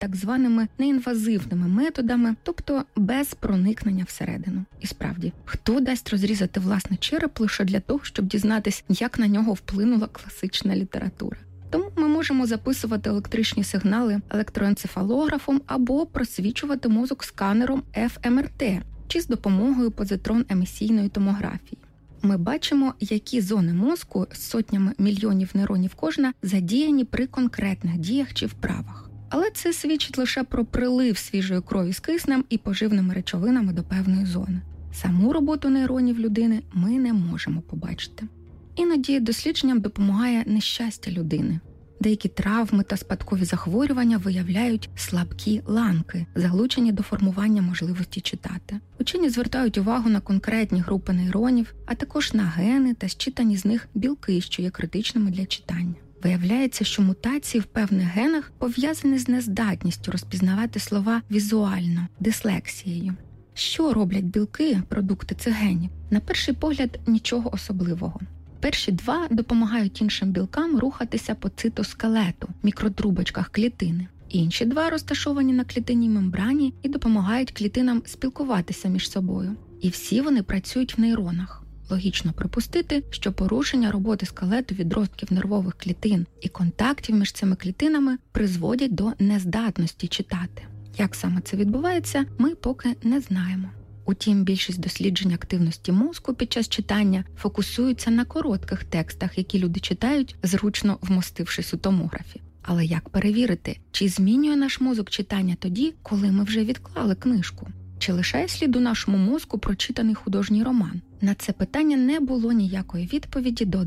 так званими неінвазивними методами, тобто без проникнення всередину. І справді, хто дасть розрізати власний череп лише для того, щоб дізнатись, як на нього вплинула класична література? Тому ми можемо записувати електричні сигнали електроенцефалографом або просвічувати мозок сканером ФМРТ чи з допомогою позитрон-емісійної томографії. Ми бачимо, які зони мозку з сотнями мільйонів нейронів кожна задіяні при конкретних діях чи вправах. Але це свідчить лише про прилив свіжої крові з киснем і поживними речовинами до певної зони. Саму роботу нейронів людини ми не можемо побачити. Іноді дослідженням допомагає нещастя людини. Деякі травми та спадкові захворювання виявляють слабкі ланки, залучені до формування можливості читати. Учені звертають увагу на конкретні групи нейронів, а також на гени та зчитані з них білки, що є критичними для читання. Виявляється, що мутації в певних генах пов'язані з нездатністю розпізнавати слова візуально, дислексією. Що роблять білки, продукти цих генів? На перший погляд, нічого особливого. Перші два допомагають іншим білкам рухатися по цитоскелету, мікротрубочках клітини. Інші два розташовані на клітинній мембрані і допомагають клітинам спілкуватися між собою. І всі вони працюють в нейронах. Логічно припустити, що порушення роботи скелету відростків нервових клітин і контактів між цими клітинами призводять до нездатності читати. Як саме це відбувається, ми поки не знаємо. Утім, більшість досліджень активності мозку під час читання фокусуються на коротких текстах, які люди читають, зручно вмостившись у томографі. Але як перевірити, чи змінює наш мозок читання тоді, коли ми вже відклали книжку? Чи лишає слід у нашому мозку прочитаний художній роман? На це питання не було ніякої відповіді до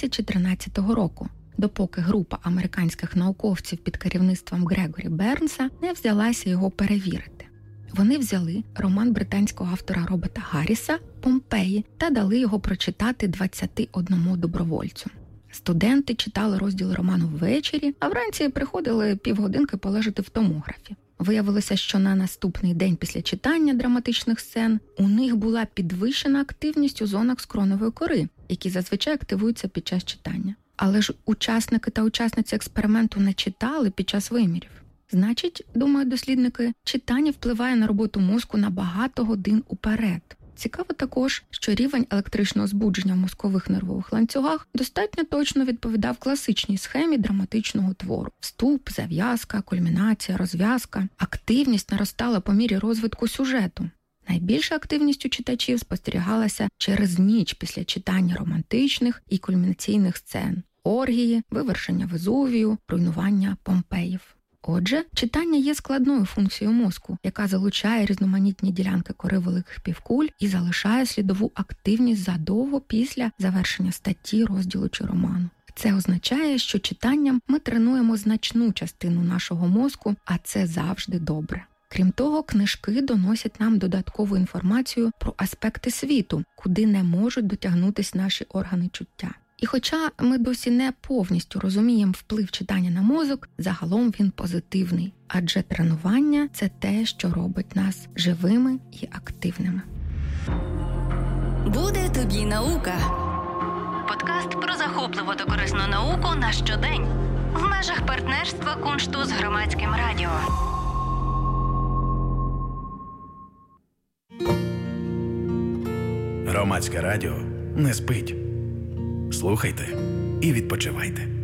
2013 року, допоки група американських науковців під керівництвом Грегорі Бернса не взялася його перевірити. Вони взяли роман британського автора Роберта Гарріса «Помпеї» та дали його прочитати 21 добровольцю. Студенти читали розділи роману ввечері, а вранці приходили півгодинки полежати в томографі. Виявилося, що на наступний день після читання драматичних сцен у них була підвищена активність у зонах скронової кори, які зазвичай активуються під час читання. Але ж учасники та учасниці експерименту не читали під час вимірів. Значить, думають дослідники, читання впливає на роботу мозку на багато годин уперед. Цікаво також, що рівень електричного збудження в мозкових нервових ланцюгах достатньо точно відповідав класичній схемі драматичного твору. Вступ, зав'язка, кульмінація, розв'язка. Активність наростала по мірі розвитку сюжету. Найбільша активність у читачів спостерігалася через ніч після читання романтичних і кульмінаційних сцен. Оргії, вивершення Везувію, руйнування Помпеїв. Отже, читання є складною функцією мозку, яка залучає різноманітні ділянки кори великих півкуль і залишає слідову активність задовго після завершення статті, розділу чи роману. Це означає, що читанням ми тренуємо значну частину нашого мозку, а це завжди добре. Крім того, книжки доносять нам додаткову інформацію про аспекти світу, куди не можуть дотягнутися наші органи чуття. І хоча ми досі не повністю розуміємо вплив читання на мозок, загалом він позитивний. Адже тренування – це те, що робить нас живими і активними. Буде тобі наука. Подкаст про захопливу та корисну науку на щодень. В межах партнерства Куншту з Громадським радіо. Громадське радіо не спить. Слухайте і відпочивайте.